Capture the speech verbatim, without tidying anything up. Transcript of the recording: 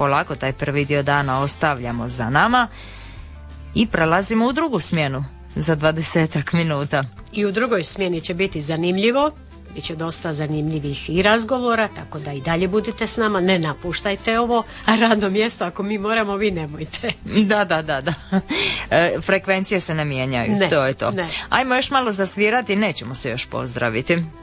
polako taj prvi dio dana ostavljamo za nama i prelazimo u drugu smjenu za dvadesetak minuta. I u drugoj smjeni će biti zanimljivo, bit će dosta zanimljivih i razgovora, tako da i dalje budite s nama, ne napuštajte ovo radno mjesto, ako mi moramo, vi nemojte. Da, da, da, da. E, frekvencije se ne mijenjaju, ne, to je to. Ne. Ajmo još malo zasvirati, nećemo se još pozdraviti.